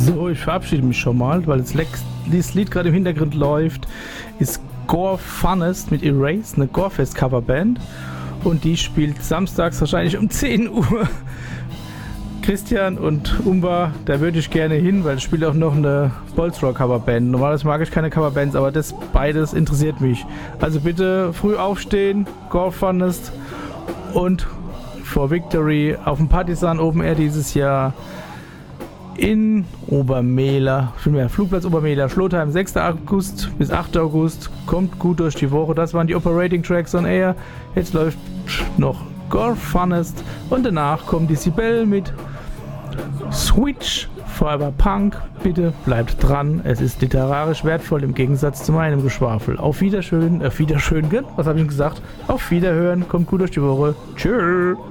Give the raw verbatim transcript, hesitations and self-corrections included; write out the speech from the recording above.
So, ich verabschiede mich schon mal, weil das, das Lied gerade im Hintergrund läuft. Ist Gore Funnest mit Erase, eine Gorefest Coverband. Und die spielt samstags wahrscheinlich um zehn Uhr. Christian und Umba, da würde ich gerne hin, weil es spielt auch noch eine Bolzrock Coverband. Normalerweise mag ich keine Coverbands, aber das beides interessiert mich. Also bitte früh aufstehen, Gore Funnest und For Victory auf dem Partisan Open Air dieses Jahr in Obermehler, Flugplatz Obermehler, Schlotheim, sechster August bis achter August. Kommt gut durch die Woche. Das waren die Operating Tracks on Air. Jetzt läuft noch Gore Funnest und danach kommt die Sibel mit Switch Forever Punk. Bitte bleibt dran. Es ist literarisch wertvoll im Gegensatz zu meinem Geschwafel. Auf Wiederschön, auf Wiederschön, was habe ich gesagt? Auf Wiederhören. Kommt gut durch die Woche. Tschüss.